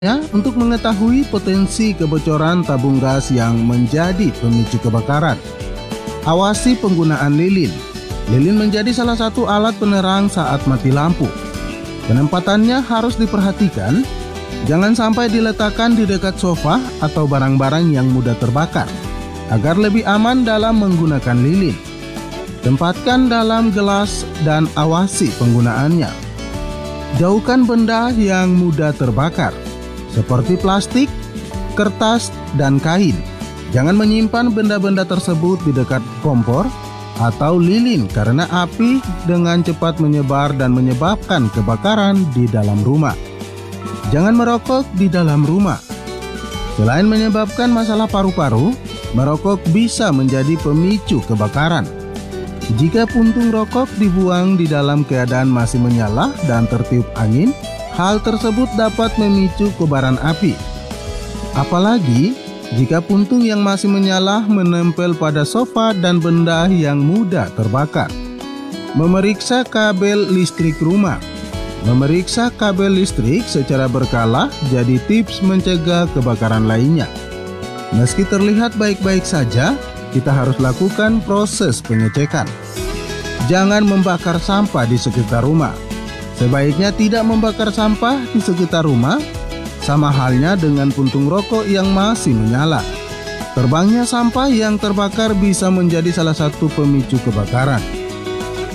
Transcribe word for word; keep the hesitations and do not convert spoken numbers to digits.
Ya, untuk mengetahui potensi kebocoran tabung gas yang menjadi pemicu kebakaran, awasi penggunaan lilin. Lilin menjadi salah satu alat penerang saat mati lampu. Penempatannya harus diperhatikan, jangan sampai diletakkan di dekat sofa atau barang-barang yang mudah terbakar, agar lebih aman dalam menggunakan lilin. Tempatkan dalam gelas dan awasi penggunaannya. Jauhkan benda yang mudah terbakar, seperti plastik, kertas, dan kain. Jangan menyimpan benda-benda tersebut di dekat kompor atau lilin karena api dengan cepat menyebar dan menyebabkan kebakaran di dalam rumah. Jangan merokok di dalam rumah. Selain menyebabkan masalah paru-paru, merokok bisa menjadi pemicu kebakaran. Jika puntung rokok dibuang di dalam keadaan masih menyala dan tertiup angin, hal tersebut dapat memicu kobaran api. Apalagi jika puntung yang masih menyala menempel pada sofa dan benda yang mudah terbakar. Memeriksa kabel listrik rumah. Memeriksa kabel listrik secara berkala jadi tips mencegah kebakaran lainnya. Meski terlihat baik-baik saja, kita harus lakukan proses pengecekan. Jangan membakar sampah di sekitar rumah. Sebaiknya tidak membakar sampah di sekitar rumah, sama halnya dengan puntung rokok yang masih menyala. Terbangnya sampah yang terbakar bisa menjadi salah satu pemicu kebakaran.